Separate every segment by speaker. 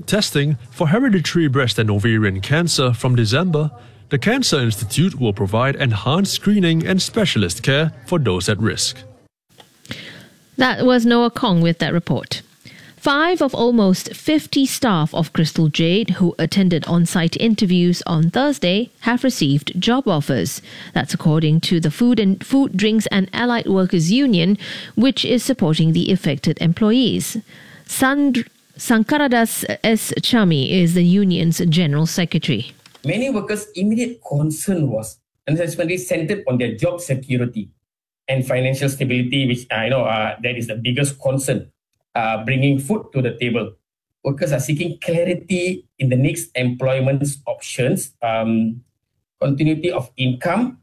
Speaker 1: testing for hereditary breast and ovarian cancer from December, the Cancer Institute will provide enhanced screening and specialist care for those at risk.
Speaker 2: That was Noah Kong with that report. 5 of almost 50 staff of Crystal Jade who attended on-site interviews on Thursday have received job offers. That's according to the Food, Drinks and Allied Workers Union, which is supporting the affected employees. Sankaradas S. Chami is the union's general secretary.
Speaker 3: Many workers' immediate concern was unfortunately centered on their job security and financial stability, which that is the biggest concern. Bringing food to the table. Workers are seeking clarity in the next employment options, continuity of income.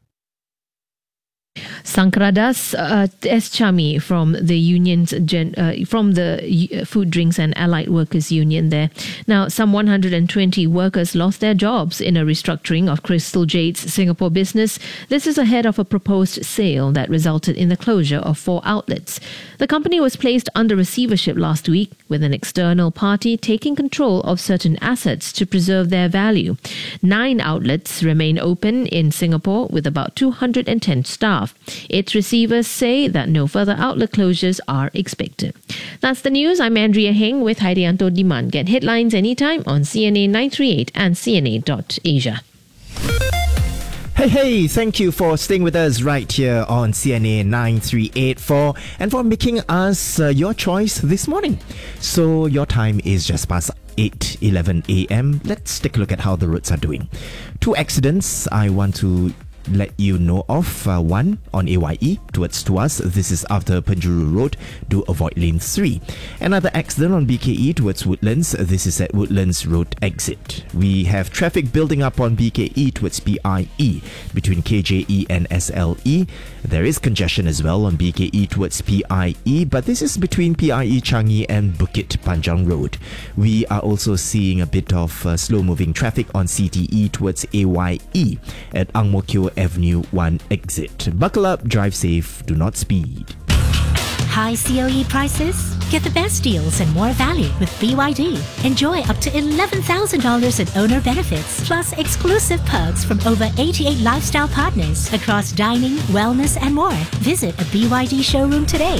Speaker 2: Sankaradas S. Chami from the union's from the Food, Drinks and Allied Workers Union there. Now, some 120 workers lost their jobs in a restructuring of Crystal Jade's Singapore business. This is ahead of a proposed sale that resulted in the closure of 4 outlets. The company was placed under receivership last week, with an external party taking control of certain assets to preserve their value. 9 outlets remain open in Singapore with about 210 staff. Its receivers say that no further outlet closures are expected. That's the news. I'm Andrea Heng with Haidianto Diman. Get headlines anytime on CNA 938 and CNA.Asia.
Speaker 4: Hey, thank you for staying with us right here on CNA 9384 and for making us your choice this morning. So your time is just past 8:11 a.m. Let's take a look at how the roads are doing. 2 accidents I want to let you know of. One on AYE towards Tuas. This is after Penjuru Road. Do avoid lane 3. Another accident on BKE towards Woodlands. This is at Woodlands Road exit. We have traffic building up on BKE towards PIE between KJE and SLE. There is congestion as well on BKE towards PIE, but this is between PIE Changi and Bukit Panjang Road. We are also seeing a bit of slow-moving traffic on CTE towards AYE at Ang Mo Kio Avenue 1 exit. Buckle up, drive safe, do not speed.
Speaker 5: High COE prices? Get the best deals and more value with BYD. Enjoy up to $11,000 in owner benefits, plus exclusive perks from over 88 lifestyle partners across dining, wellness, and more. Visit a BYD showroom today.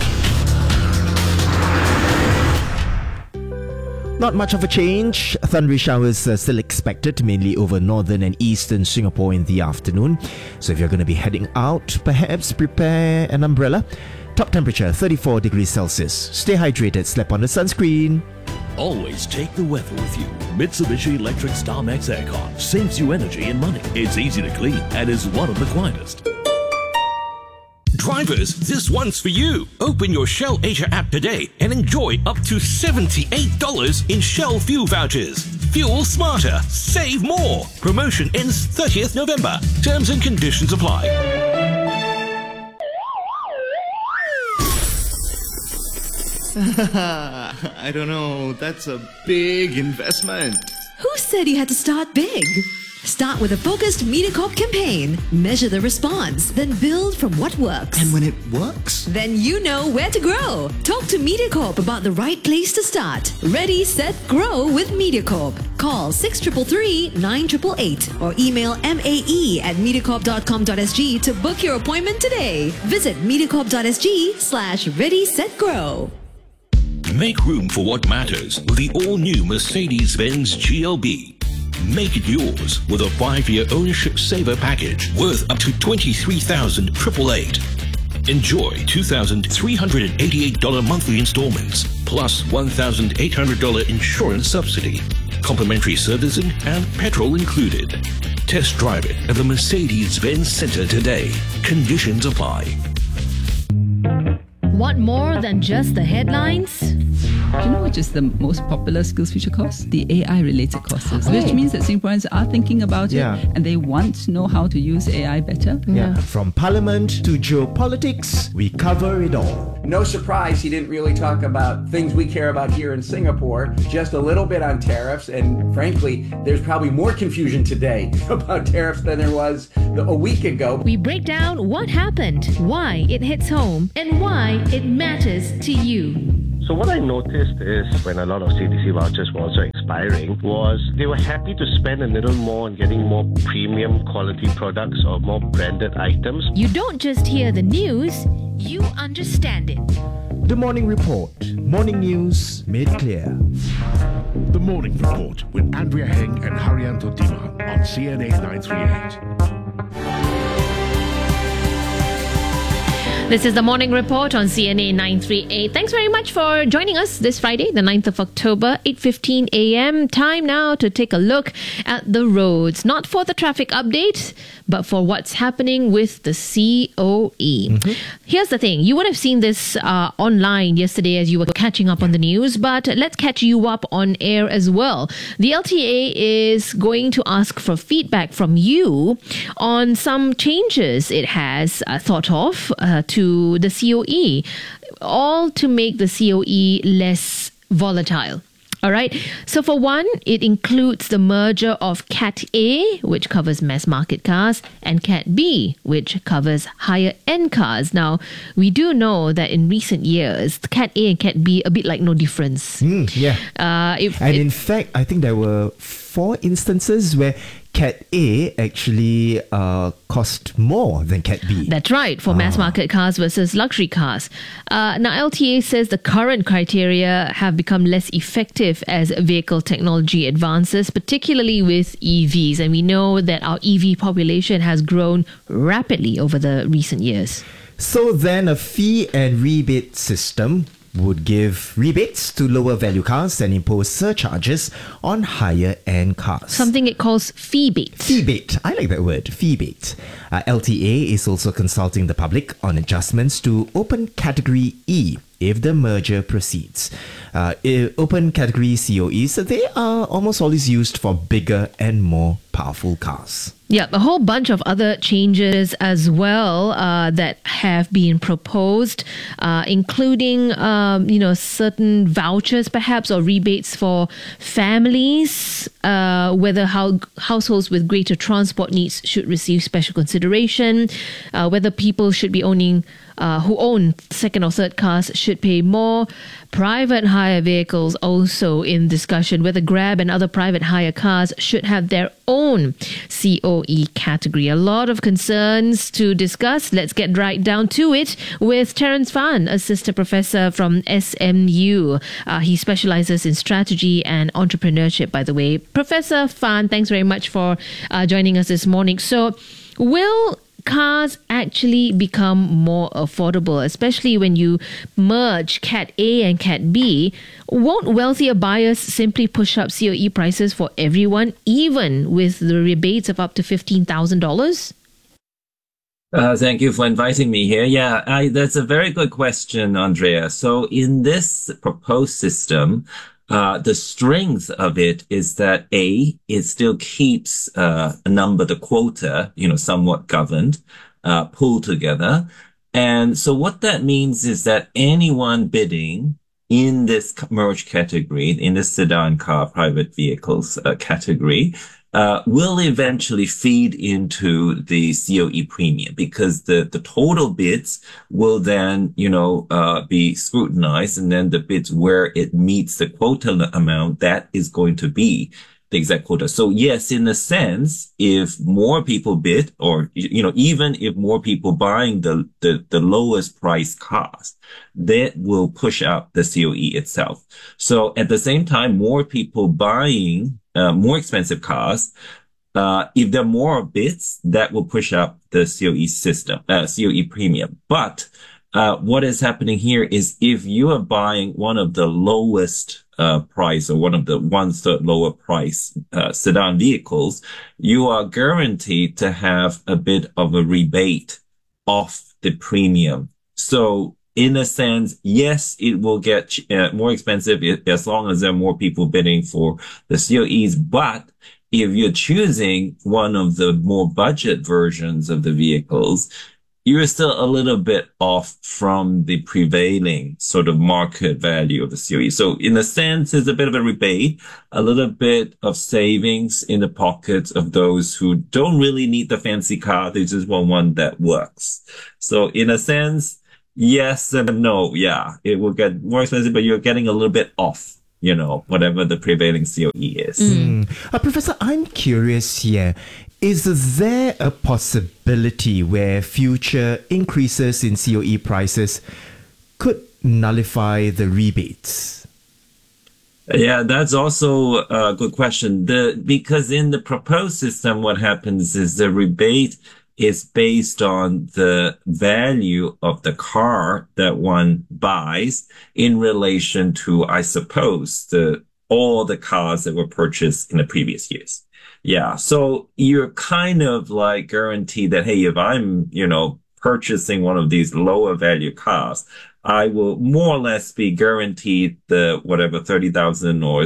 Speaker 4: Not much of a change. Thundery showers are still expected, mainly over northern and eastern Singapore in the afternoon. So if you're going to be heading out, perhaps prepare an umbrella. Top temperature 34 degrees Celsius. Stay hydrated, slap on the sunscreen.
Speaker 6: Always take the weather with you. Mitsubishi Electric StarMax Aircon saves you energy and money. It's easy to clean and is one of the quietest.
Speaker 7: Drivers, this one's for you. Open your Shell Asia app today and enjoy up to $78 in Shell fuel vouchers. Fuel smarter, save more. Promotion ends 30th November. Terms and conditions apply.
Speaker 8: I don't know, that's a big investment.
Speaker 9: Who said you had to start big? Start with a focused MediaCorp campaign. Measure the response, then build from what works.
Speaker 8: And when it works?
Speaker 9: Then you know where to grow. Talk to MediaCorp about the right place to start. Ready, set, grow with MediaCorp. Call 6333-9888 or email mae@mediacorp.com.sg to book your appointment today. Visit mediacorp.sg/ready, set, grow.
Speaker 7: Make room for what matters with the all-new Mercedes-Benz GLB. Make it yours with a 5-year ownership saver package worth up to $23,888. Enjoy $2,388 monthly installments plus $1,800 insurance subsidy, complimentary servicing and petrol included. Test drive it at the Mercedes-Benz Center today. Conditions apply.
Speaker 2: Want more than just the headlines?
Speaker 10: Do you know which is the most popular SkillsFuture course? The AI-related courses, which means that Singaporeans are thinking about it and they want to know how to use AI better.
Speaker 4: From parliament to geopolitics, we cover it all.
Speaker 11: No surprise he didn't really talk about things we care about here in Singapore, just a little bit on tariffs, and frankly, there's probably more confusion today about tariffs than there was a week ago.
Speaker 2: We break down what happened, why it hits home, and why it matters to you.
Speaker 12: So what I noticed is when a lot of CDC vouchers were also expiring was they were happy to spend a little more on getting more premium quality products or more branded items.
Speaker 2: You don't just hear the news, you understand it.
Speaker 4: The Morning Report. Morning news made clear.
Speaker 13: The Morning Report with Andrea Heng and Haryanto Diman on CNA 938.
Speaker 2: This is the Morning Report on CNA 938. Thanks very much for joining us this Friday, the 9th of October, 8:15 a.m. Time now to take a look at the roads. Not for the traffic update, but for what's happening with the COE. Here's the thing. You would have seen this online yesterday as you were catching up on the news, but let's catch you up on air as well. The LTA is going to ask for feedback from you on some changes it has thought of to the COE, all to make the COE less volatile. All right. So for one, it includes the merger of Cat A, which covers mass market cars, and Cat B, which covers higher end cars. Now, we do know that in recent years, Cat A and Cat B, a bit like no difference.
Speaker 4: Yeah. In fact, I think there were 4 instances where Cat A actually cost more than Cat B.
Speaker 2: That's right, for mass market cars versus luxury cars. Now, LTA says the current criteria have become less effective as vehicle technology advances, particularly with EVs. And we know that our EV population has grown rapidly over the recent years.
Speaker 4: So then a fee and rebate system would give rebates to lower value cars and impose surcharges on higher end cars.
Speaker 2: Something it calls fee-bate.
Speaker 4: Fee-bate. I like that word, fee-bate. LTA is also consulting the public on adjustments to Open Category E if the merger proceeds. Open Category COEs, they are almost always used for bigger and more powerful cars.
Speaker 2: Yeah, a whole bunch of other changes as well that have been proposed, including, certain vouchers perhaps or rebates for families, whether households with greater transport needs should receive special consideration, whether people should be who own second or third cars should pay more. Private hire vehicles also in discussion, whether Grab and other private hire cars should have their own COE category. A lot of concerns to discuss. Let's get right down to it with Terence Fan, Assistant Professor from SMU. He specializes in strategy and entrepreneurship, by the way. Professor Fan, thanks very much for joining us this morning. So, will cars actually become more affordable, especially when you merge Cat A and Cat B? Won't wealthier buyers simply push up COE prices for everyone, even with the rebates of up to $15,000?
Speaker 14: Thank you for inviting me here. Yeah, that's a very good question, Andrea. So in this proposed system, the strength of it is that it still keeps a number, the quota, somewhat governed, pulled together. And so what that means is that anyone bidding in this merged category, in the sedan car private vehicles category, will eventually feed into the COE premium, because the total bids will then, be scrutinized, and then the bids where it meets the quota amount, that is going to be the exact quota. So yes, in a sense, if more people bid, or, even if more people buying the lowest price cars, that will push up the COE itself. So at the same time, more people buying more expensive cars, if there are more bids, that will push up the COE system, COE premium. But what is happening here is if you are buying one of the lowest price, or one of the 1/3 lower price sedan vehicles, you are guaranteed to have a bit of a rebate off the premium. So in a sense, yes, it will get more expensive as long as there are more people bidding for the COEs. But if you're choosing one of the more budget versions of the vehicles, you're still a little bit off from the prevailing sort of market value of the COE. So in a sense, it's a bit of a rebate, a little bit of savings in the pockets of those who don't really need the fancy car. They just want one that works. So in a sense, yes and no. Yeah, it will get more expensive, but you're getting a little bit off whatever the prevailing COE is.
Speaker 4: Professor, I'm curious here. Is there a possibility where future increases in COE prices could nullify the rebates?
Speaker 14: Yeah, that's also a good question. Because in the proposed system, what happens is the rebate is based on the value of the car that one buys in relation to, I suppose, all the cars that were purchased in the previous years. Yeah. So you're kind of like guaranteed that, hey, if I'm, purchasing one of these lower value cars, I will more or less be guaranteed the whatever $30,000 or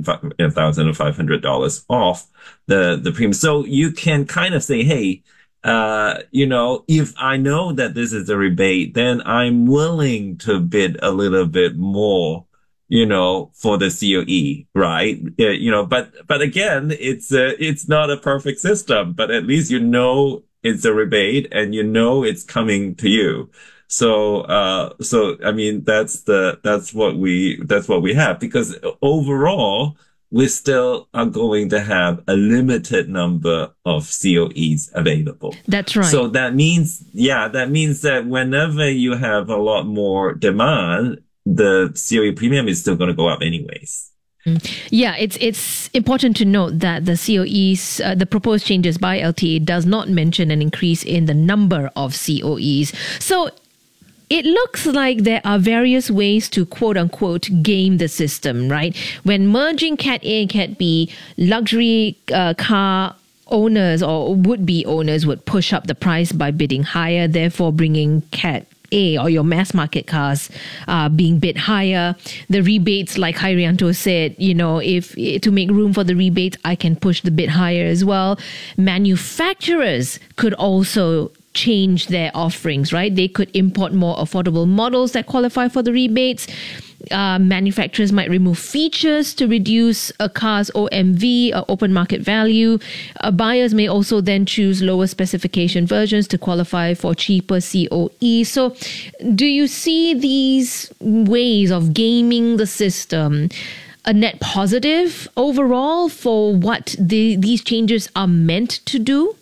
Speaker 14: $7,500 off the premium. So you can kind of say, hey, if I know that this is a rebate, then I'm willing to bid a little bit more, for the COE, right? But again, it's not a perfect system, but at least it's a rebate and it's coming to you. So I mean, that's what we have, because overall, we still are going to have a limited number of COEs available.
Speaker 2: That's right.
Speaker 14: So that means that whenever you have a lot more demand, the COE premium is still going to go up anyways.
Speaker 2: Yeah, it's important to note that the COEs, the proposed changes by LTA does not mention an increase in the number of COEs. So it looks like there are various ways to quote unquote game the system, right? When merging Cat A and Cat B, luxury car owners or would-be owners would push up the price by bidding higher, therefore bringing Cat A or your mass market cars being bid higher. The rebates, like Hairianto said, if to make room for the rebates, I can push the bid higher as well. Manufacturers could also change their offerings, right? They could import more affordable models that qualify for the rebates. Manufacturers might remove features to reduce a car's OMV, open market value. Buyers may also then choose lower specification versions to qualify for cheaper COE. So do you see these ways of gaming the system a net positive overall for what these changes are meant to do?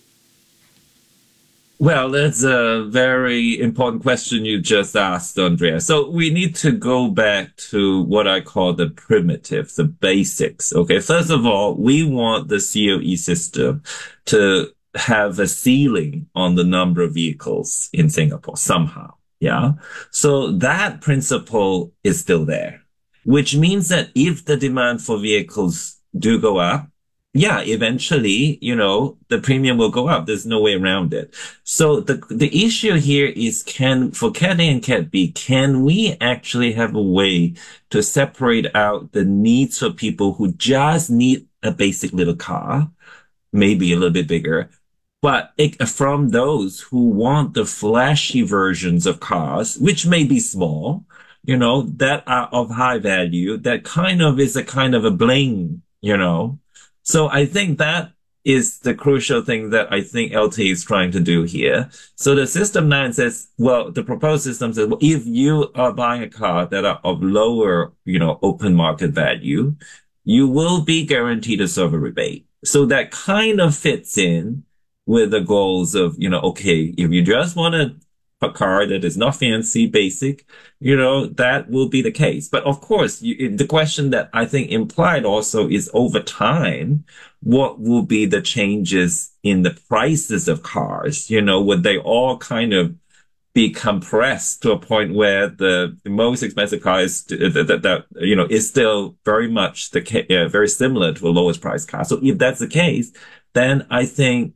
Speaker 14: Well, that's a very important question you just asked, Andrea. So we need to go back to what I call the primitive, the basics. Okay. First of all, we want the COE system to have a ceiling on the number of vehicles in Singapore somehow. Yeah. So that principle is still there, which means that if the demand for vehicles do go up, yeah, eventually, the premium will go up. There's no way around it. So the issue here is for Cat A and Cat B, can we actually have a way to separate out the needs for people who just need a basic little car, maybe a little bit bigger, but from those who want the flashy versions of cars, which may be small, that are of high value, that kind of is a kind of a bling, So I think that is the crucial thing that I think LTA is trying to do here. So the system 9 says, the proposed system says, if you are buying a car that are of lower, open market value, you will be guaranteed a server rebate. So that kind of fits in with the goals of, okay, if you just want a car that is not fancy, basic, that will be the case. But of course, the question that I think implied also is over time, what will be the changes in the prices of cars? Would they all kind of be compressed to a point where the most expensive car is, is still very much very similar to a lowest price car? So if that's the case, then I think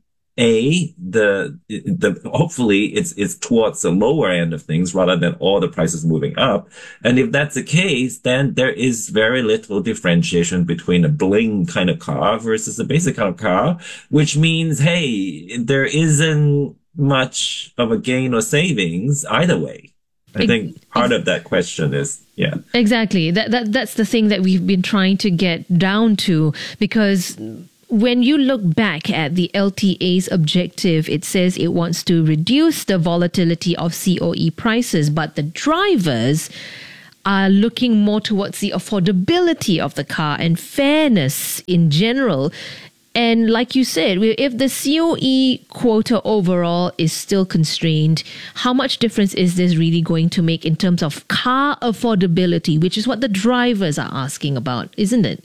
Speaker 14: hopefully it's towards the lower end of things rather than all the prices moving up. And if that's the case, then there is very little differentiation between a bling kind of car versus a basic kind of car, which means, hey, there isn't much of a gain or savings either way. I think part of that question is, yeah. Exactly.
Speaker 2: That's the thing that we've been trying to get down to, because when you look back at the LTA's objective, it says it wants to reduce the volatility of COE prices, but the drivers are looking more towards the affordability of the car and fairness in general. And like you said, if the COE quota overall is still constrained, how much difference is this really going to make in terms of car affordability, which is what the drivers are asking about, isn't it?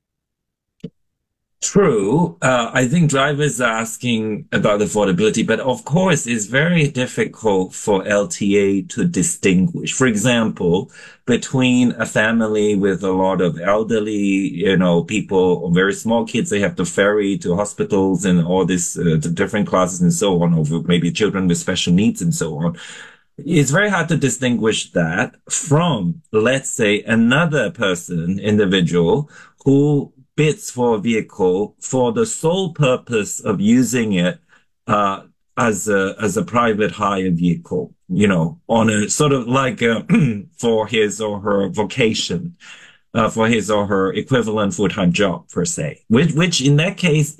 Speaker 14: True. I think drivers are asking about affordability, but of course it's very difficult for LTA to distinguish. For example, between a family with a lot of elderly, people or very small kids, they have to ferry to hospitals and all this, the different classes and so on, or maybe children with special needs and so on. It's very hard to distinguish that from, let's say, another individual who bids for a vehicle for the sole purpose of using it as a private hire vehicle, on a sort of like for his or her vocation, for his or her equivalent full-time job per se, which in that case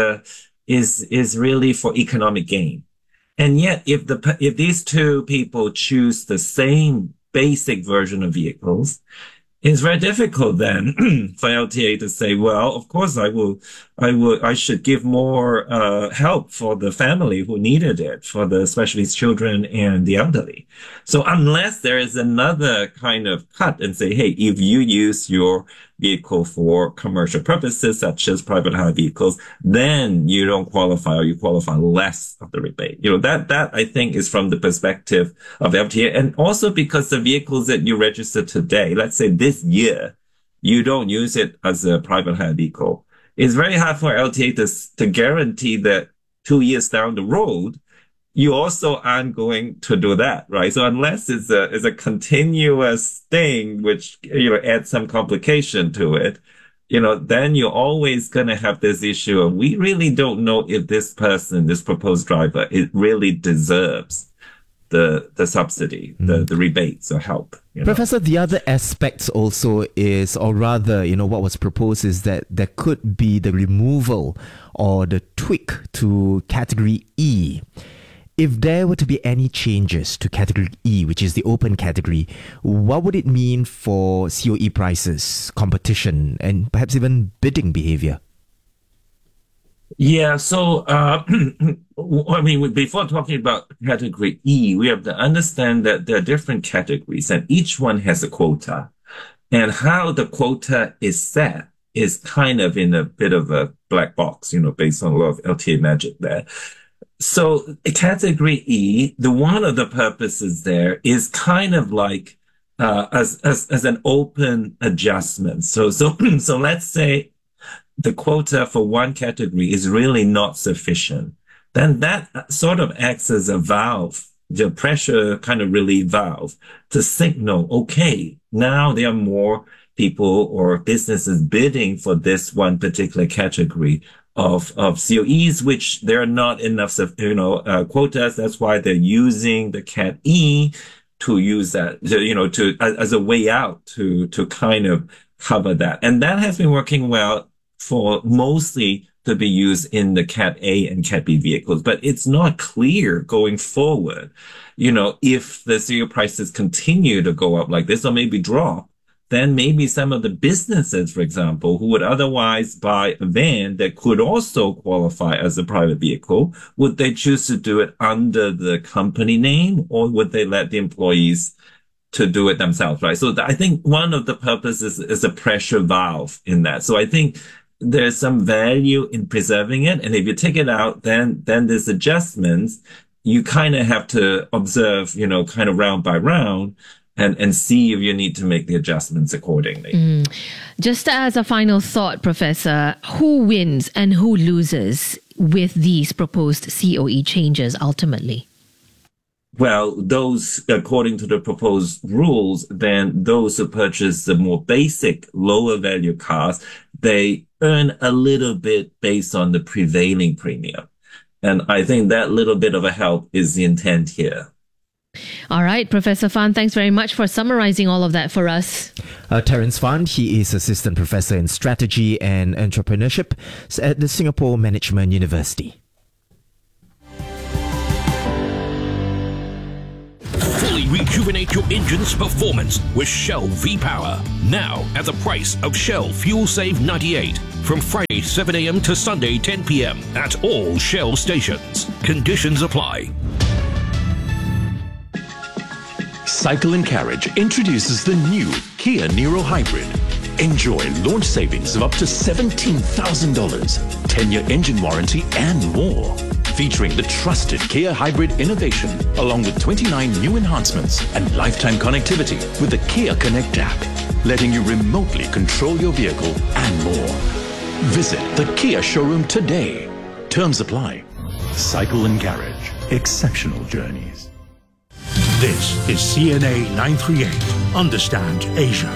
Speaker 14: is really for economic gain. And yet, if these two people choose the same basic version of vehicles, it's very difficult then for LTA to say, well, of course I should give more help for the family who needed it, for the especially children and the elderly. So unless there is another kind of cut and say, hey, if you use your vehicle for commercial purposes, such as private hire vehicles, then you don't qualify, or you qualify less of the rebate. That I think is from the perspective of LTA. And also because the vehicles that you register today, let's say this year, you don't use it as a private hire vehicle. It's very hard for LTA to guarantee that 2 years down the road, you also aren't going to do that, right? So unless it's a continuous thing, which, adds some complication to it, then you're always going to have this issue of, we really don't know if this person, this proposed driver, it really deserves the subsidy, the rebates or help.
Speaker 4: Professor, the other aspect also is, or rather, what was proposed is that there could be the removal or the tweak to Category E. If there were to be any changes to Category E, which is the open category, what would it mean for COE prices, competition, and perhaps even bidding behavior?
Speaker 14: Yeah, so, before talking about Category E, we have to understand that there are different categories and each one has a quota. And how the quota is set is kind of in a bit of a black box, based on a lot of LTA magic there. So Category E, one of the purposes there is kind of like as an open adjustment. So let's say the quota for one category is really not sufficient. Then that sort of acts as a valve, the pressure kind of relief valve to signal, okay, now there are more people or businesses bidding for this one particular category of COEs, which there are not enough, quotas. That's why they're using the Cat E to use that, as a way out to kind of cover that. And that has been working well for mostly to be used in the Cat A and Cat B vehicles. But it's not clear going forward, if the CO prices continue to go up like this or maybe drop, then maybe some of the businesses, for example, who would otherwise buy a van that could also qualify as a private vehicle, would they choose to do it under the company name, or would they let the employees to do it themselves, right? So I think one of the purposes is a pressure valve in that. So I think there's some value in preserving it. And if you take it out, then there's adjustments. You kind of have to observe, kind of round by round, and see if you need to make the adjustments accordingly.
Speaker 2: Just as a final thought, Professor, who wins and who loses with these proposed COE changes ultimately?
Speaker 14: Well, those, according to the proposed rules, then those who purchase the more basic, lower value cars, they earn a little bit based on the prevailing premium. And I think that little bit of a help is the intent here.
Speaker 2: All right, Professor Fan, thanks very much for summarizing all of that for us.
Speaker 4: Terence Fan, he is Assistant Professor in Strategy and Entrepreneurship at the Singapore Management University.
Speaker 7: Fully rejuvenate your engine's performance with Shell V-Power. Now at the price of Shell Fuel Save 98 from Friday 7 a.m. to Sunday 10 p.m. at all Shell stations. Conditions apply.
Speaker 15: Cycle & Carriage introduces the new Kia Niro Hybrid. Enjoy launch savings of up to $17,000, 10-year engine warranty and more. Featuring the trusted Kia Hybrid innovation, along with 29 new enhancements and lifetime connectivity with the Kia Connect app, letting you remotely control your vehicle and more. Visit the Kia showroom today. Terms apply. Cycle & Garage. Exceptional journeys.
Speaker 13: This is CNA 938. Understand Asia.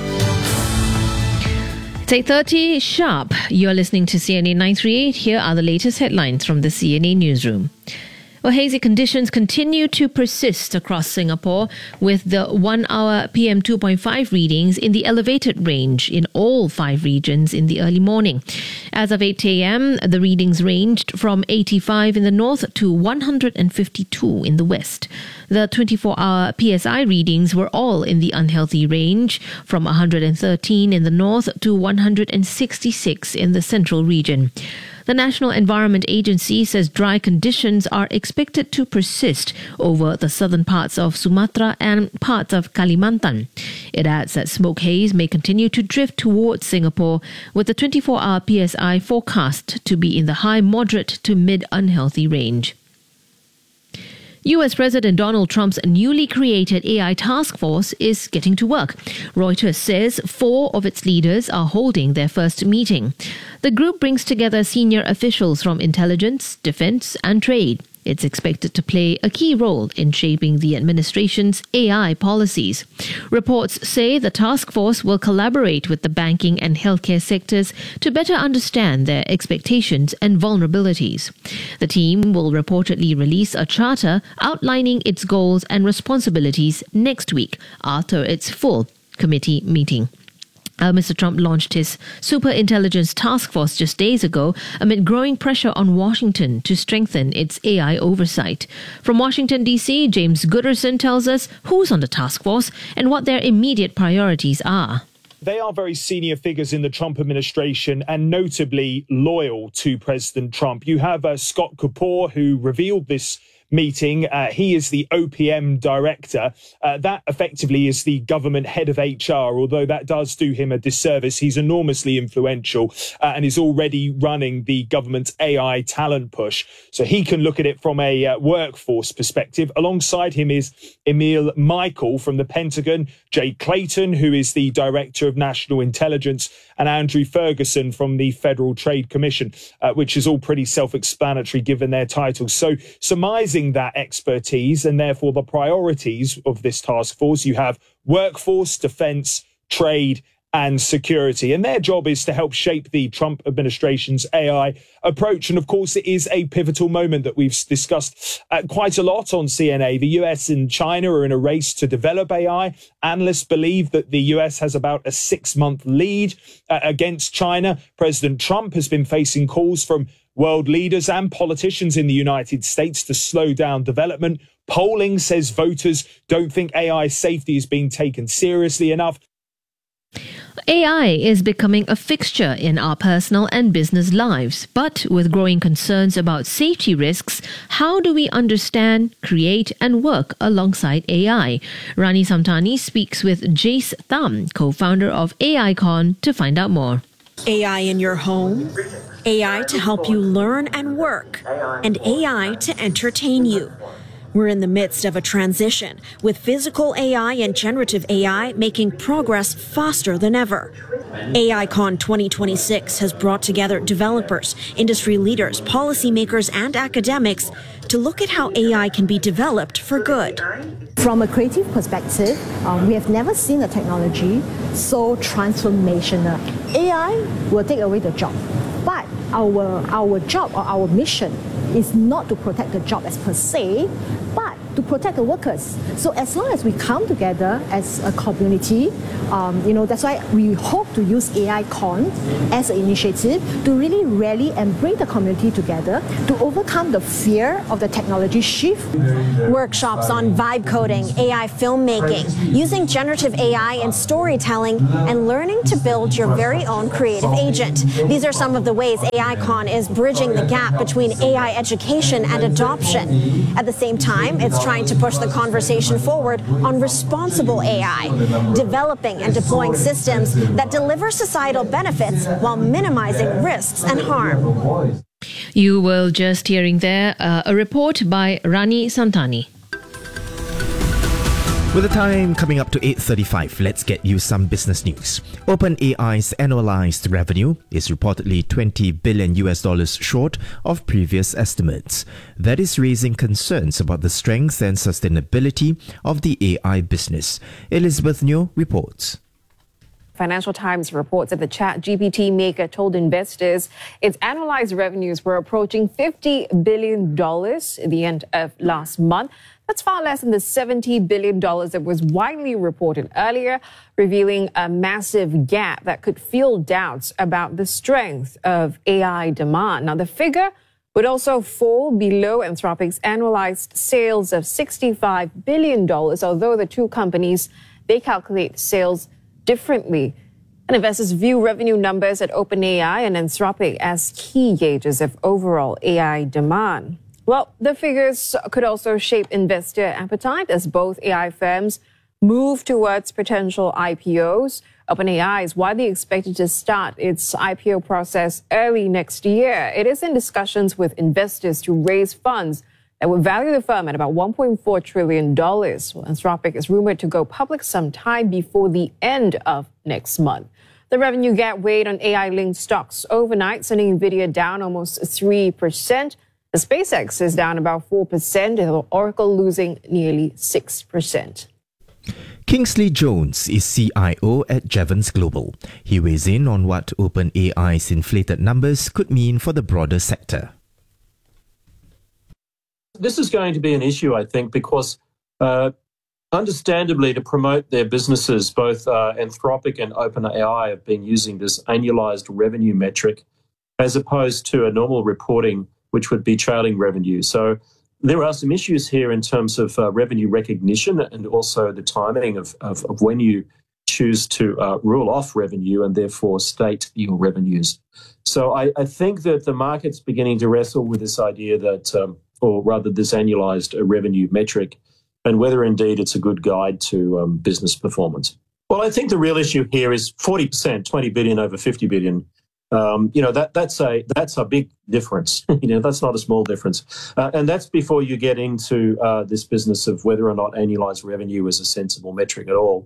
Speaker 2: It's 8:30 sharp. You're listening to CNA 938. Here are the latest headlines from the CNA newsroom. Well, hazy conditions continue to persist across Singapore, with the 1-hour PM 2.5 readings in the elevated range in all 5 regions in the early morning. As of 8 a.m., the readings ranged from 85 in the north to 152 in the west. The 24-hour PSI readings were all in the unhealthy range, from 113 in the north to 166 in the central region. The National Environment Agency says dry conditions are expected to persist over the southern parts of Sumatra and parts of Kalimantan. It adds that smoke haze may continue to drift towards Singapore, with the 24-hour PSI forecast to be in the high moderate to mid unhealthy range. US President Donald Trump's newly created AI task force is getting to work. Reuters says 4 of its leaders are holding their first meeting. The group brings together senior officials from intelligence, defense, and trade. It's expected to play a key role in shaping the administration's AI policies. Reports say the task force will collaborate with the banking and healthcare sectors to better understand their expectations and vulnerabilities. The team will reportedly release a charter outlining its goals and responsibilities next week after its full committee meeting. Mr. Trump launched his super intelligence task force just days ago amid growing pressure on Washington to strengthen its AI oversight. From Washington, D.C., James Gooderson tells us who's on the task force and what their immediate priorities are.
Speaker 16: They are very senior figures in the Trump administration and notably loyal to President Trump. You have Scott Kapoor, who revealed this meeting. He is the OPM director. That effectively is the government head of HR, although that does do him a disservice. He's enormously influential and is already running the government's AI talent push. So he can look at it from a workforce perspective. Alongside him is Emil Michael from the Pentagon, Jay Clayton, who is the Director of National Intelligence, and Andrew Ferguson from the Federal Trade Commission, which is all pretty self-explanatory given their titles. So surmising that expertise and therefore the priorities of this task force, you have workforce, defense, trade, and security. And their job is to help shape the Trump administration's AI approach. And of course, it is a pivotal moment that we've discussed quite a lot on CNA. The US and China are in a race to develop AI. Analysts believe that the US has about a 6-month lead against China. President Trump has been facing calls from world leaders and politicians in the United States to slow down development. Polling says voters don't think AI safety is being taken seriously enough.
Speaker 2: AI is becoming a fixture in our personal and business lives, but with growing concerns about safety risks, how do we understand, create and work alongside AI? Rani Samtani speaks with Jace Tham, co-founder of AICon, to find out more.
Speaker 17: AI in your home, AI to help you learn and work, and AI to entertain you. We're in the midst of a transition, with physical AI and generative AI making progress faster than ever. AICon 2026 has brought together developers, industry leaders, policymakers, and academics to look at how AI can be developed for good.
Speaker 18: From a creative perspective, we have never seen a technology so transformational. AI will take away the job, but our job or our mission is not to protect the job as per se, but to protect the workers. So as long as we come together as a community, that's why we hope to use AICon as an initiative to really rally and bring the community together to overcome the fear of the technology shift.
Speaker 17: Workshops on vibe coding, AI filmmaking, using generative AI in storytelling, and learning to build your very own creative agent. These are some of the ways AICon is bridging the gap between AI education and adoption. At the same time, it's trying to push the conversation forward on responsible AI, developing and deploying systems that deliver societal benefits while minimizing risks and harm.
Speaker 2: You were just hearing there a report by Rani Santani.
Speaker 4: With the time coming up to 8:35, let's get you some business news. OpenAI's annualized revenue is reportedly $20 billion short of previous estimates. That is raising concerns about the strength and sustainability of the AI business. Elizabeth Nyo reports.
Speaker 19: Financial Times reports that the ChatGPT maker told investors its annualized revenues were approaching $50 billion at the end of last month. That's far less than the $70 billion that was widely reported earlier, revealing a massive gap that could fuel doubts about the strength of AI demand. Now, the figure would also fall below Anthropic's annualized sales of $65 billion, although the two companies, they calculate sales differently. And investors view revenue numbers at OpenAI and Anthropic as key gauges of overall AI demand. Well, the figures could also shape investor appetite as both AI firms move towards potential IPOs. OpenAI is widely expected to start its IPO process early next year. It is in discussions with investors to raise funds that would value the firm at about $1.4 trillion. Well, Anthropic is rumored to go public sometime before the end of next month. The revenue gap weighed on AI-linked stocks overnight, sending NVIDIA down almost 3%. The SpaceX is down about 4%, and Oracle losing nearly 6%.
Speaker 4: Kingsley Jones is CIO at Jevons Global. He weighs in on what OpenAI's inflated numbers could mean for the broader sector.
Speaker 20: This is going to be an issue, I think, because understandably, to promote their businesses, both Anthropic and OpenAI have been using this annualized revenue metric as opposed to a normal reporting, which would be trailing revenue. So there are some issues here in terms of revenue recognition and also the timing of when you choose to rule off revenue and therefore state your revenues. So I think that the market's beginning to wrestle with this idea that, or rather this annualized revenue metric, and whether indeed it's a good guide to business performance. Well, I think the real issue here is 40%, 20 billion over 50 billion. That's a big difference. That's not a small difference. And that's before you get into this business of whether or not annualized revenue is a sensible metric at all.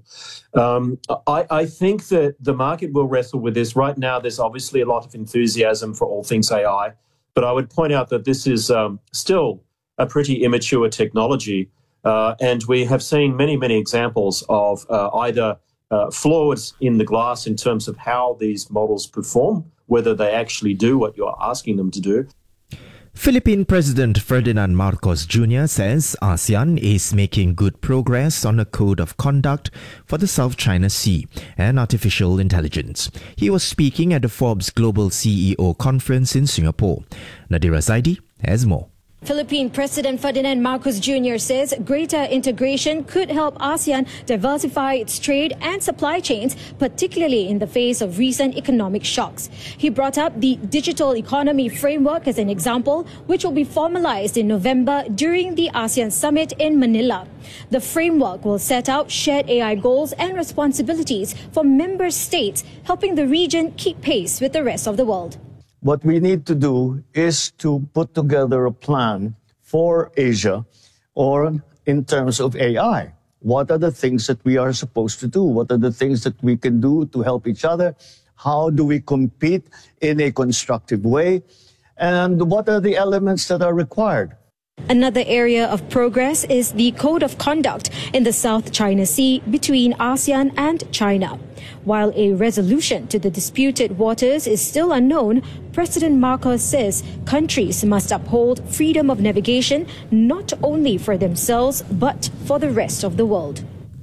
Speaker 20: I think that the market will wrestle with this. Right now, there's obviously a lot of enthusiasm for all things AI, but I would point out that this is still a pretty immature technology. And we have seen many, many examples of either flaws in the glass in terms of how these models perform, whether they actually do what you're asking them to do.
Speaker 4: Philippine President Ferdinand Marcos Jr. says ASEAN is making good progress on a code of conduct for the South China Sea and artificial intelligence. He was speaking at the Forbes Global CEO Conference in Singapore. Nadira Zaidi has more.
Speaker 21: Philippine President Ferdinand Marcos Jr. says greater integration could help ASEAN diversify its trade and supply chains, particularly in the face of recent economic shocks. He brought up the Digital Economy Framework as an example, which will be formalized in November during the ASEAN Summit in Manila. The framework will set out shared AI goals and responsibilities for member states, helping the region keep pace with the rest of the world.
Speaker 22: What we need to do is to put together a plan for Asia, or in terms of AI. What are the things that we are supposed to do? What are the things that we can do to help each other? How do we compete in a constructive way? And what are the elements that are required?
Speaker 21: Another area of progress is the Code of Conduct in the South China Sea between ASEAN and China. While a resolution to the disputed waters is still unknown, President Marcos says countries must uphold freedom of navigation not only for themselves but for the rest of the world.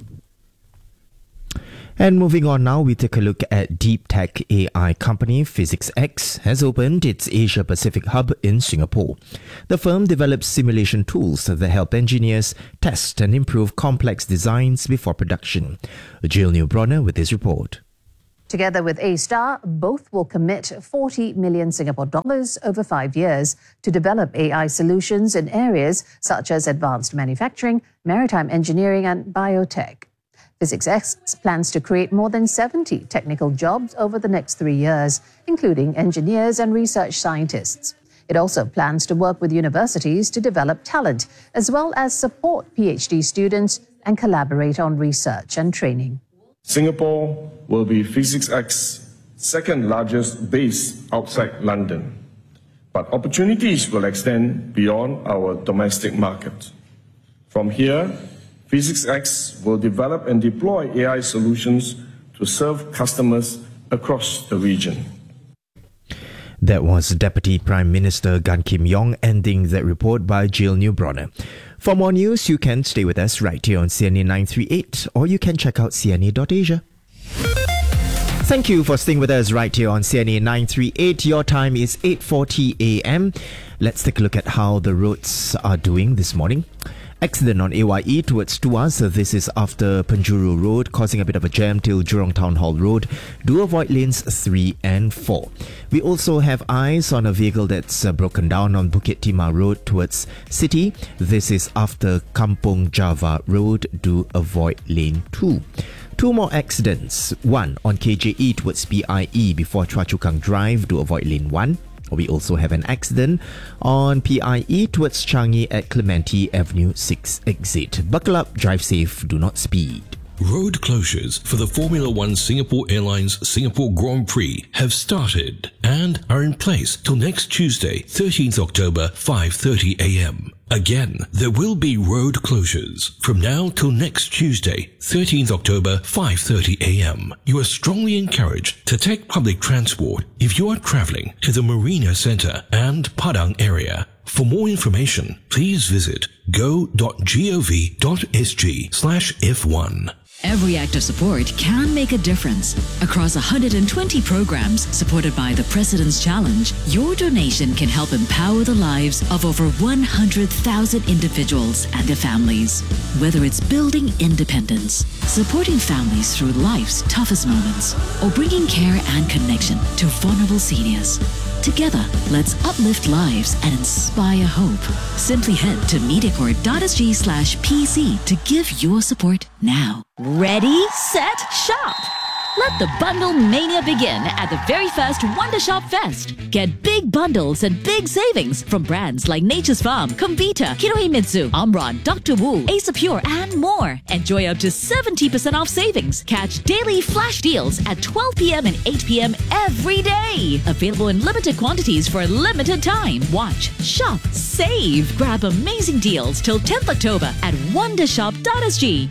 Speaker 4: And moving on now, we take a look at deep tech AI company PhysicsX has opened its Asia Pacific hub in Singapore. The firm develops simulation tools that help engineers test and improve complex designs before production. Jill Newbronner with this report.
Speaker 1: Together with A-Star, both will commit 40 million Singapore dollars over 5 years to develop AI solutions in areas such as advanced manufacturing, maritime engineering and biotech. PhysicsX plans to create more than 70 technical jobs over the next 3 years, including engineers and research scientists. It also plans to work with universities to develop talent, as well as support PhD students and collaborate on research and training.
Speaker 3: Singapore will be PhysicsX's second largest base outside London, but opportunities will extend beyond our domestic market. From here, PhysicsX will develop and deploy AI solutions to serve customers across the region.
Speaker 4: That was Deputy Prime Minister Gan Kim Yong ending that report by Jill Newbronner. For more news, you can stay with us right here on CNA 938 or you can check out CNA.Asia. Thank you for staying with us right here on CNA 938. Your time is 8:40 a.m. Let's take a look at how the roads are doing this morning. Accident on AYE towards Tuas. This is after Penjuru Road, causing a bit of a jam till Jurong Town Hall Road. Do avoid lanes 3 and 4. We also have eyes on a vehicle that's broken down on Bukit Timah Road towards City. This is after Kampong Java Road. Do avoid lane 2. 2 more accidents. One on KJE towards PIE before Choa Chu Kang Drive. Do avoid lane 1. We also have an accident on PIE towards Changi at Clementi Avenue 6 exit. Buckle up, drive safe, do not speed.
Speaker 7: Road closures for the Formula One Singapore Airlines Singapore Grand Prix have started and are in place till next Tuesday, 13th October, 5:30 a.m. Again, there will be road closures from now till next Tuesday, 13th October, 5:30 a.m. You are strongly encouraged to take public transport if you are travelling to the Marina Centre and Padang area. For more information, please visit go.gov.sg/F1.
Speaker 9: Every act of support can make a difference. Across 120 programs supported by the President's Challenge, your donation can help empower the lives of over 100,000 individuals and their families. Whether it's building independence, supporting families through life's toughest moments, or bringing care and connection to vulnerable seniors. Together, let's uplift lives and inspire hope. Simply head to MediaCorp.sg/PC to give your support now.
Speaker 23: Ready, set, shop! Let the bundle mania begin at the very first Wonder Shop Fest. Get big bundles and big savings from brands like Nature's Farm, Comvita, Kinohimitsu, Omron, Dr. Wu, Ace Pure, and more. Enjoy up to 70% off savings. Catch daily flash deals at 12 p.m. and 8 p.m. every day. Available in limited quantities for a limited time. Watch, shop, save. Grab amazing deals till 10th October at wondershop.sg.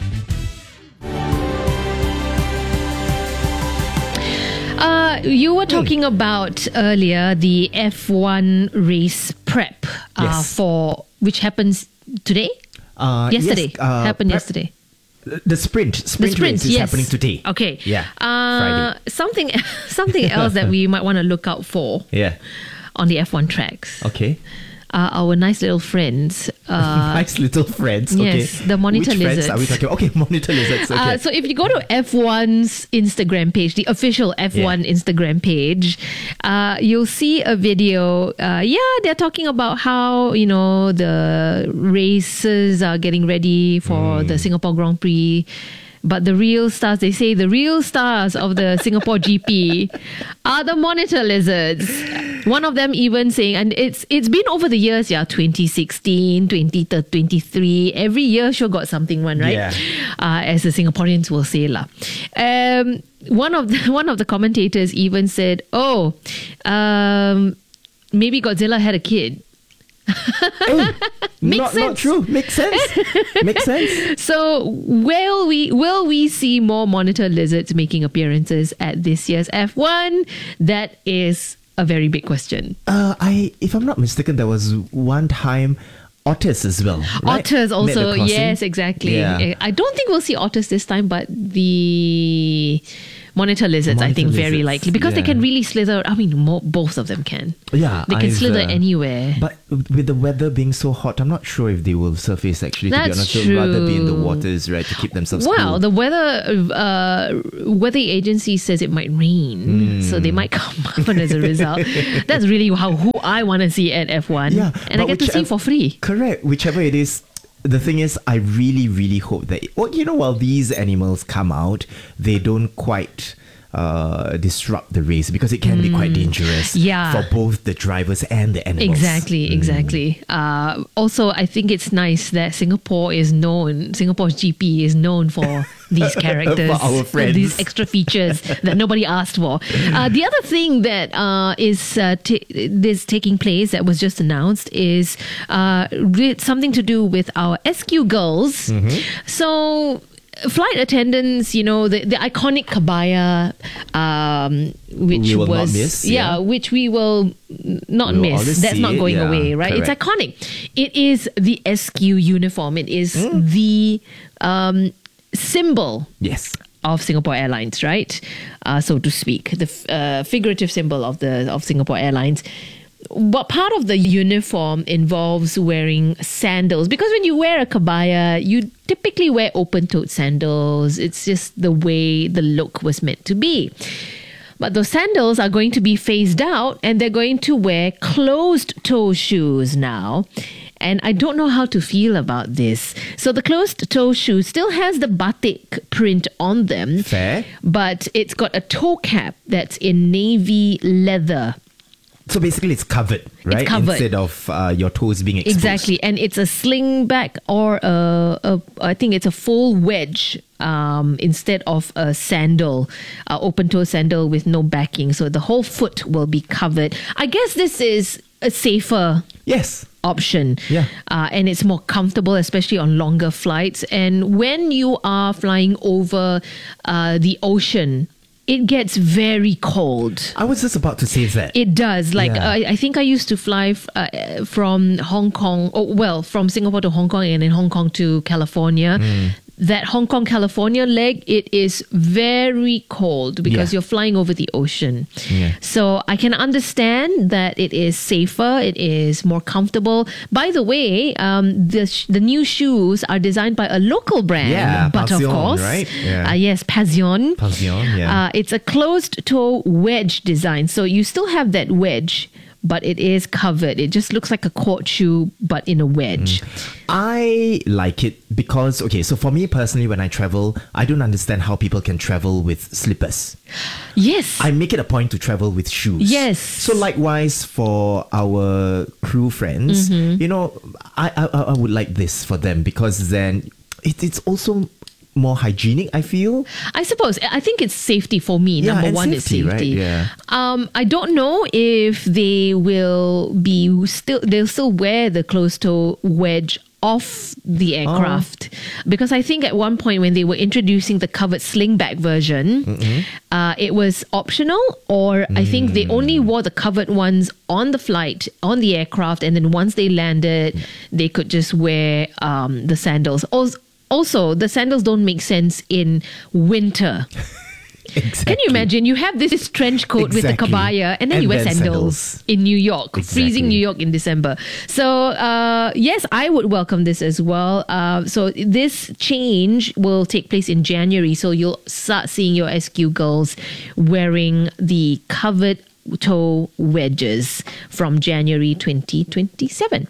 Speaker 2: You were talking about earlier the F1 race prep for which happens today? Yesterday.
Speaker 4: Yes,
Speaker 2: happened yesterday.
Speaker 4: The sprint race is happening today.
Speaker 2: Okay.
Speaker 4: Yeah. Friday.
Speaker 2: Something else that we might want to look out for.
Speaker 4: Yeah.
Speaker 2: On the F1 tracks.
Speaker 4: Okay.
Speaker 2: Our nice little friends.
Speaker 4: Nice little friends. Okay.
Speaker 2: Yes, the monitor
Speaker 4: Which
Speaker 2: lizards.
Speaker 4: Friends are we talking? Okay, monitor lizards. Okay.
Speaker 2: So if you go to F1's Instagram page, the official F1 Instagram page, you'll see a video. They're talking about how the races are getting ready for the Singapore Grand Prix. But the real stars, they say the real stars of the Singapore GP are the monitor lizards. One of them even saying, and it's been over the years, 2016, 2023, every year sure got something one, right?
Speaker 4: Yeah.
Speaker 2: As the Singaporeans will say lah. One of the commentators even said, maybe Godzilla had a kid.
Speaker 4: Not true. Makes sense. Makes sense.
Speaker 2: So will we see more monitor lizards making appearances at this year's F1? That is a very big question.
Speaker 4: If I'm not mistaken, there was one time otters as well. Right?
Speaker 2: Otters also, yes, exactly.
Speaker 4: Yeah.
Speaker 2: I don't think we'll see otters this time, but the monitor lizards, I think, very likely, because they can really slither. I mean, both of them can.
Speaker 4: Yeah,
Speaker 2: they can slither anywhere.
Speaker 4: But with the weather being so hot, I'm not sure if they will surface. Actually, to be honest, they'd rather be in the waters, right, to keep themselves cool.
Speaker 2: Well, the weather agency says it might rain, so they might come out as a result. That's really who I want to see at F1, and I get to see for free.
Speaker 4: Correct, whichever it is. The thing is, I really, really hope that, while these animals come out, they don't quite disrupt the race, because it can be quite dangerous for both the drivers and the animals.
Speaker 2: Exactly. Also, I think it's nice that Singapore's GP is known for these characters,
Speaker 4: for our friends.
Speaker 2: These extra features that nobody asked for. The other thing that is taking place that was just announced is something to do with our SQ girls. So flight attendants, the iconic kabaya, which which we will not miss. That's not going away, right? Correct. It's iconic. It is the SQ uniform. It is the symbol of Singapore Airlines, right? So to speak, the figurative symbol of Singapore Airlines. But part of the uniform involves wearing sandals, because when you wear a kabaya, you typically wear open-toed sandals. It's just the way the look was meant to be. But those sandals are going to be phased out, and they're going to wear closed-toe shoes now. And I don't know how to feel about this. So the closed-toe shoe still has the batik print on them.
Speaker 4: Fair.
Speaker 2: But it's got a toe cap that's in navy leather.
Speaker 4: So basically it's covered, right?
Speaker 2: It's covered.
Speaker 4: Instead of your toes being exposed.
Speaker 2: Exactly. And it's a slingback, or I think it's a full wedge instead of a sandal, open-toe sandal with no backing. So the whole foot will be covered. I guess this is a safer option.
Speaker 4: Yeah.
Speaker 2: And it's more comfortable, especially on longer flights. And when you are flying over the ocean, it gets very cold.
Speaker 4: I was just about to say that.
Speaker 2: It does. I think I used to fly from Hong Kong, from Singapore to Hong Kong, and then Hong Kong to California. That Hong Kong, California leg, it is very cold because you're flying over the ocean.
Speaker 4: Yeah.
Speaker 2: So I can understand that it is safer, it is more comfortable. By the way, the new shoes are designed by a local brand, but
Speaker 4: Passion,
Speaker 2: of course,
Speaker 4: right? Yeah.
Speaker 2: Yes, Passion.
Speaker 4: Passion, yeah.
Speaker 2: It's a closed-toe wedge design, so you still have that wedge, but it is covered. It just looks like a court shoe, but in a wedge.
Speaker 4: I like it because, so for me personally, when I travel, I don't understand how people can travel with slippers.
Speaker 2: Yes.
Speaker 4: I make it a point to travel with shoes.
Speaker 2: Yes.
Speaker 4: So likewise for our crew friends, I would like this for them, because then it's also more hygienic, I feel.
Speaker 2: I suppose. I think it's safety for me. Number one is safety.
Speaker 4: Right? Yeah.
Speaker 2: I don't know if they will they'll still wear the closed-toe wedge off the aircraft, because I think at one point when they were introducing the covered slingback version, it was optional, or I think they only wore the covered ones on the flight, on the aircraft, and then once they landed, they could just wear the sandals. Also, the sandals don't make sense in winter.
Speaker 4: Exactly.
Speaker 2: Can you imagine? You have this trench coat with a kabaya, and then you wear sandals in New York, freezing New York in December. So, yes, I would welcome this as well. So this change will take place in January. So you'll start seeing your SQ girls wearing the covered toe wedges from January 2027.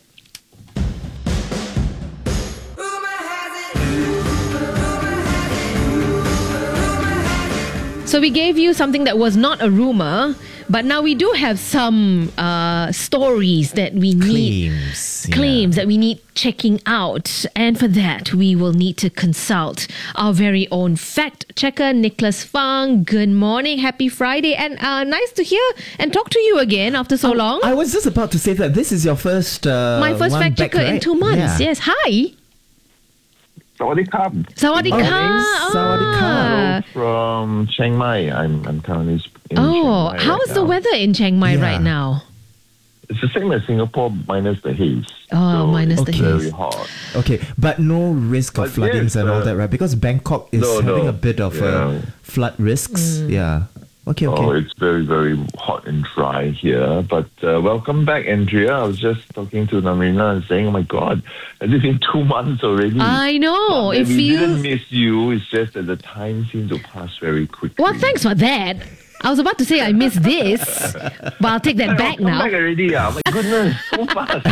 Speaker 2: So we gave you something that was not a rumor, but now we do have some stories that we need, claims that we need checking out. And for that, we will need to consult our very own fact checker, Nicholas Fang. Good morning, happy Friday, and nice to hear and talk to you again after so long.
Speaker 4: I was just about to say that this is your first
Speaker 2: my first fact checker in 2 months. Yes, hi.
Speaker 5: Sawadee Krap.
Speaker 2: Sawadee Krap.
Speaker 4: Sawadee Krap.
Speaker 5: From Chiang Mai. I'm currently in Chiang Mai.
Speaker 2: How's the weather in Chiang Mai right now?
Speaker 5: It's the same as Singapore minus the haze.
Speaker 2: Oh, minus the haze.
Speaker 5: Very hot.
Speaker 4: Okay, but no risk of floodings and all that, right? Because Bangkok is having a bit of flood risks. Yeah. Okay.
Speaker 5: Oh, it's very, very hot and dry here. But welcome back, Andrea. I was just talking to Namarina and saying, oh my God, has it been 2 months already?
Speaker 2: I know.
Speaker 5: We didn't miss you. It's just that the time seems to pass very quickly.
Speaker 2: Well, thanks for that. I was about to say I missed this, but I'll take that back now.
Speaker 5: Back already, oh my goodness, so fast.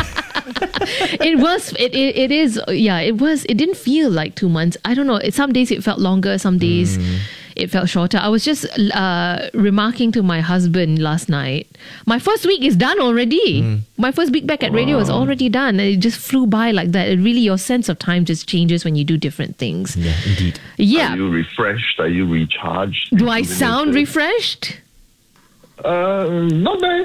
Speaker 2: It didn't feel like 2 months. I don't know. Some days it felt longer, some days it felt shorter. I was just remarking to my husband last night, my first week is done already. My first week back at radio is already done. It just flew by like that. Really, your sense of time just changes when you do different things.
Speaker 4: Yeah, indeed.
Speaker 2: Yeah.
Speaker 5: Are you refreshed? Are you recharged?
Speaker 2: Do I sound refreshed?
Speaker 5: Not bad.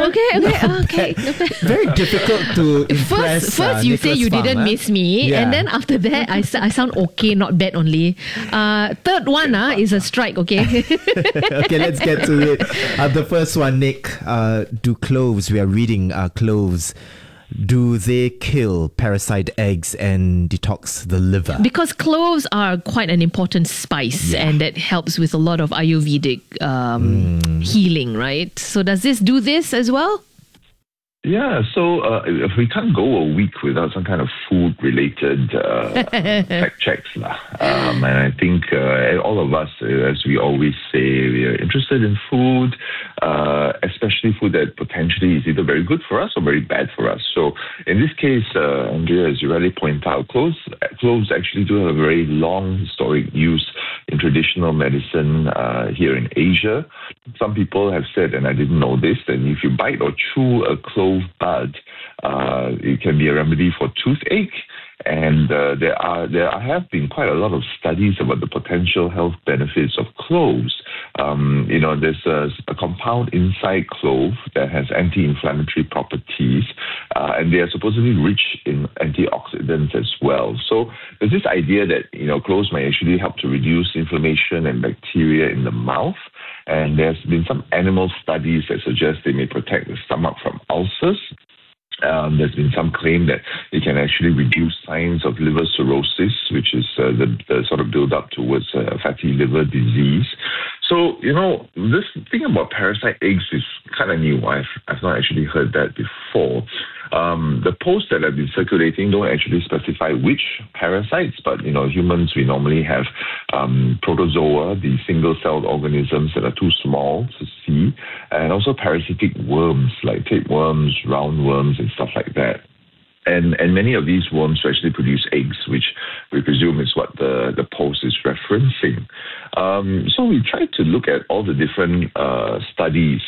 Speaker 2: Okay.
Speaker 4: Very difficult to impress.
Speaker 2: First you say you didn't miss me, and then after that I sound okay, not bad only. Third one is a strike. Okay.
Speaker 4: Okay, let's get to it. The first one, Nick. Do cloves? We are reading cloves. Do they kill parasite eggs and detox the liver?
Speaker 2: Because cloves are quite an important spice, and that helps with a lot of Ayurvedic healing, right? So does this do this as well?
Speaker 5: Yeah, so if we can't go a week without some kind of food-related fact checks. And I think all of us, as we always say, we are interested in food, especially food that potentially is either very good for us or very bad for us. So in this case, Andrea, as you rightly point out, cloves actually do have a very long historic use in traditional medicine here in Asia. Some people have said, and I didn't know this, that if you bite or chew a clove bud, it can be a remedy for toothache. And there have been quite a lot of studies about the potential health benefits of cloves. There's a compound inside clove that has anti-inflammatory properties, and they are supposedly rich in antioxidants as well. So there's this idea that cloves may actually help to reduce inflammation and bacteria in the mouth. And there's been some animal studies that suggest they may protect the stomach from ulcers. There's been some claim that it can actually reduce signs of liver cirrhosis, which is the sort of build-up towards fatty liver disease. So, this thing about parasite eggs is kind of new. I've not actually heard that before. The posts that have been circulating don't actually specify which parasites, but, humans, we normally have protozoa, the single-celled organisms that are too small to see, and also parasitic worms like tapeworms, roundworms, and stuff like that. And many of these worms actually produce eggs, which we presume is what the post is referencing. So we tried to look at all the different studies.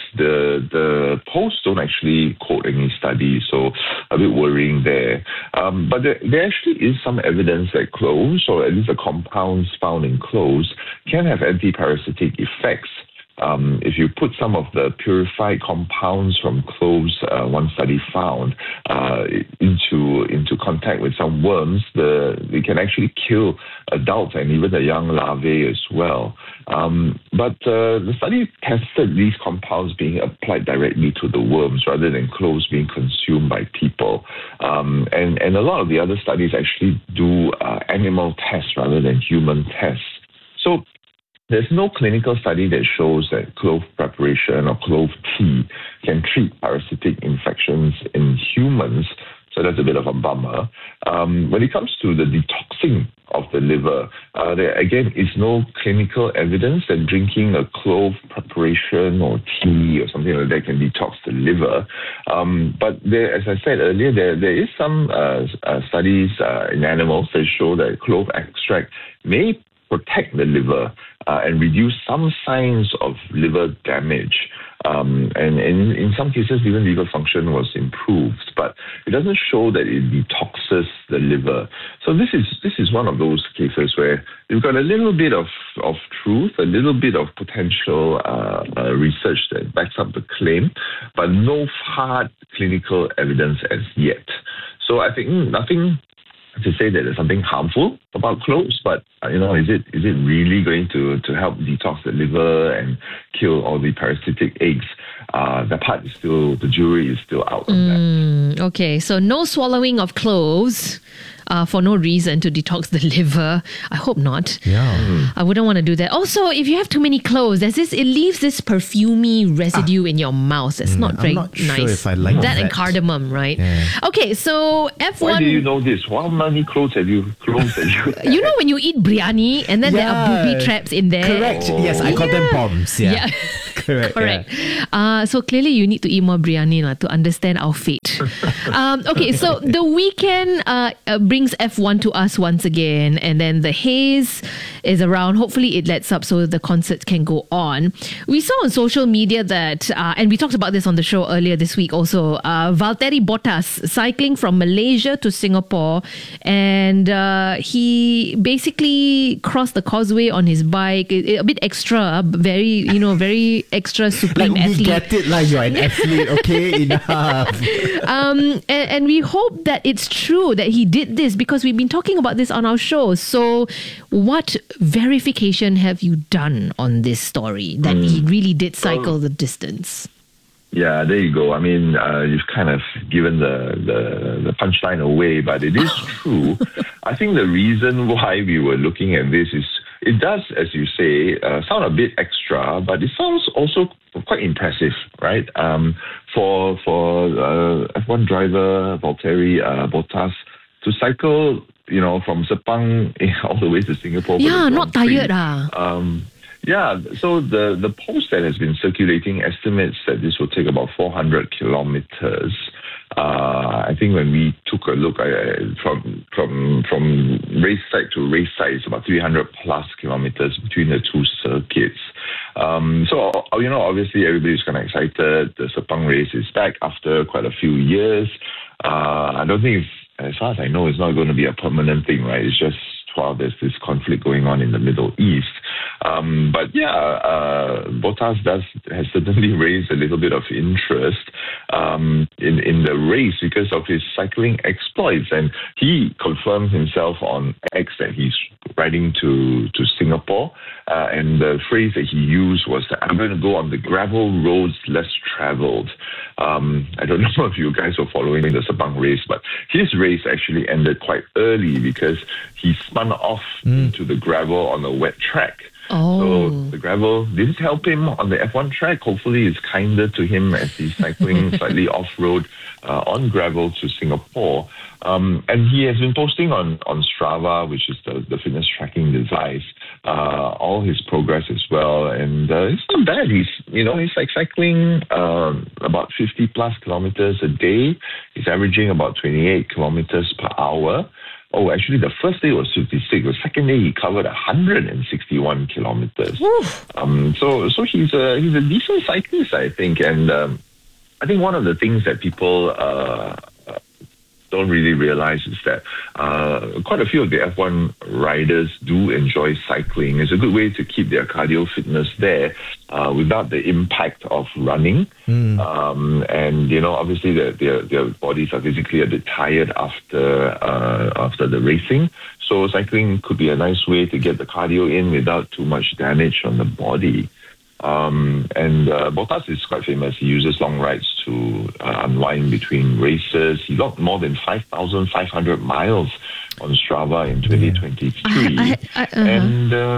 Speaker 5: The posts don't actually quote any studies, so a bit worrying there. But there actually is some evidence that cloves, or at least the compounds found in cloves, can have anti-parasitic effects. If you put some of the purified compounds from cloves, one study found, into contact with some worms, they can actually kill adults and even the young larvae as well. But the study tested these compounds being applied directly to the worms rather than cloves being consumed by people. And a lot of the other studies actually do animal tests rather than human tests. So there's no clinical study that shows that clove preparation or clove tea can treat parasitic infections in humans, so that's a bit of a bummer. When it comes to the detoxing of the liver, there again is no clinical evidence that drinking a clove preparation or tea or something like that can detox the liver. But there, as I said earlier, there is some studies in animals that show that clove extract may protect the liver and reduce some signs of liver damage. And in some cases, even liver function was improved, but it doesn't show that it detoxes the liver. So this is one of those cases where you've got a little bit of truth, a little bit of potential research that backs up the claim, but no hard clinical evidence as yet. So I think nothing to say that there's something harmful about cloves, but is it really going to help detox the liver and kill all the parasitic eggs? The jury is still out on that.
Speaker 2: Okay, so no swallowing of cloves for no reason to detox the liver. I hope not.
Speaker 4: Yeah.
Speaker 2: I wouldn't want to do that. Also, if you have too many cloves, it leaves this perfumey residue in your mouth. It's not very
Speaker 4: not
Speaker 2: nice.
Speaker 4: sure if I like that.
Speaker 2: And cardamom, right?
Speaker 4: Yeah.
Speaker 2: Okay, so F1.
Speaker 5: Why do you know this? How many cloves have you?
Speaker 2: You know when you eat biryani and then there are booby traps in there.
Speaker 4: Correct. Yes, I call them bombs. Yeah.
Speaker 2: Correct. So clearly you need to eat more biryani to understand our fate. Okay, so the weekend brings F1 to us once again, and then the haze is around. Hopefully it lets up so the concert can go on. We saw on social media that, and we talked about this on the show earlier this week also, Valtteri Bottas cycling from Malaysia to Singapore, and he basically crossed the causeway on his bike, a bit extra, very extra supreme athlete.
Speaker 4: We get it, like you're an athlete, okay? Enough.
Speaker 2: And we hope that it's true that he did this, because we've been talking about this on our show. So what verification have you done on this story that he really did cycle the distance?
Speaker 5: Yeah, there you go. I mean, you've kind of given the punchline away, but it is true. I think the reason why we were looking at this is it does, as you say, sound a bit extra, but it sounds also quite impressive, right? For F1 driver Valtteri Bottas to cycle, from Sepang all the way to Singapore.
Speaker 2: Yeah, not tired.
Speaker 5: Yeah, so the post that has been circulating estimates that this will take about 400 kilometers. I think when we took a look from race site to race site, it's about 300 plus kilometers between the two circuits. So obviously everybody's kind of excited. The Sepang race is back after quite a few years. I don't think, as far as I know, it's not going to be a permanent thing, right? It's just while there's this conflict going on in the Middle East. But Bottas has certainly raised a little bit of interest in the race because of his cycling exploits. And he confirmed himself on X that he's riding to Singapore. And the phrase that he used was that I'm going to go on the gravel roads less traveled. I don't know if you guys were following the Sepang race, but his race actually ended quite early because he spun off into the gravel on a wet track. So the gravel didn't help him on the F1 track. Hopefully it's kinder to him as he's cycling slightly off-road on gravel to Singapore. And he has been posting on Strava, which is the fitness tracking device, all his progress as well. And it's not bad. He's like cycling about 50 plus kilometers a day. He's averaging about 28 kilometers per hour. Oh, actually, the first day was 56. The second day, he covered 161 kilometers. So he's a decent cyclist, I think. And I think one of the things that people don't really realize is that quite a few of the F1 riders do enjoy cycling. It's a good way to keep their cardio fitness there without the impact of running. And, obviously their bodies are physically a bit tired after the racing. So cycling could be a nice way to get the cardio in without too much damage on the body. And Bottas is quite famous. He uses long rides to unwind between races. He logged more than 5,500 miles on Strava in 2023.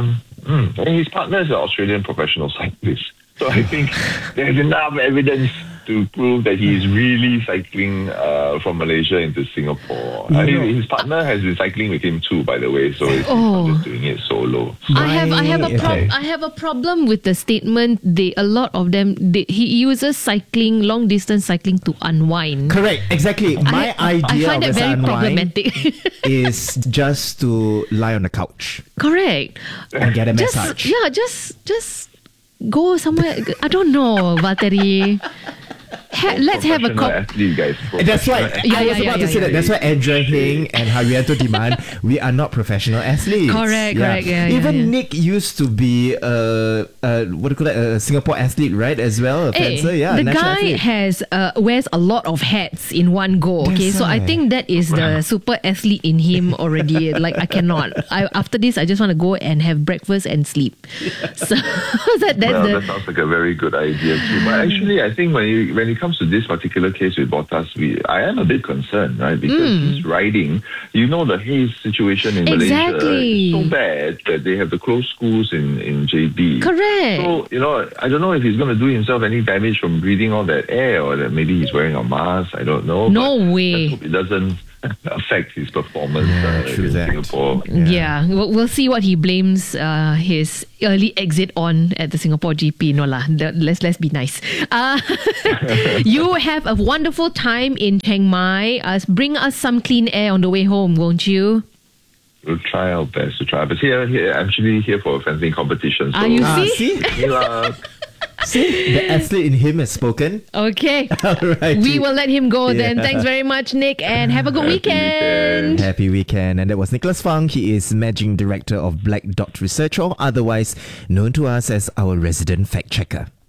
Speaker 5: And his partner is an Australian professional cyclist. So I think there's enough evidence to prove that he is really cycling from Malaysia into Singapore. His partner has been cycling with him too, by the way, so he's not just doing it solo.
Speaker 2: I have a problem with the statement. A lot of them he uses cycling, long distance cycling, to unwind.
Speaker 4: Correct, exactly. My idea
Speaker 2: I find
Speaker 4: of
Speaker 2: that very problematic.
Speaker 4: is just to lie on the couch.
Speaker 2: Correct.
Speaker 4: And get a massage.
Speaker 2: Just go somewhere. I don't know, Valtteri. Let's have a
Speaker 5: athlete, guys.
Speaker 4: That's right. I was about to say that. That's why Andrea Heng and Haryanto Diman, we are not professional athletes.
Speaker 2: Correct.
Speaker 4: Even Nick used to be a Singapore athlete, right? As well, a fencer.
Speaker 2: The guy
Speaker 4: athlete.
Speaker 2: wears a lot of hats in one go. Okay, so I think that is the super athlete in him already. Like I cannot. After this, I just want to go and have breakfast and sleep. So that
Speaker 5: sounds like a very good idea too. But actually, I think when it comes to this particular case with Bottas, I am a bit concerned, right? Because he's riding. You know, the haze situation in Malaysia is so bad that they have to close schools in JB.
Speaker 2: Correct.
Speaker 5: So, I don't know if he's going to do himself any damage from breathing all that air, or that maybe he's wearing a mask. I don't know.
Speaker 2: No way.
Speaker 5: Let's hope it doesn't affect his performance in Singapore.
Speaker 2: Yeah, we'll see what he blames his early exit on at the Singapore GP. No lah, let's be nice. You have a wonderful time in Chiang Mai. Bring us some clean air on the way home, won't you?
Speaker 5: We'll try our best to try. But here, I'm actually here for a fencing competition. So
Speaker 2: you see?
Speaker 4: See, the athlete in him has spoken.
Speaker 2: Okay.
Speaker 4: All right.
Speaker 2: We will let him go then. Thanks very much, Nick, and have a good weekend.
Speaker 4: Happy weekend. And that was Nicholas Fang. He is Managing Director of Black Dot Research, or otherwise known to us as our resident fact checker.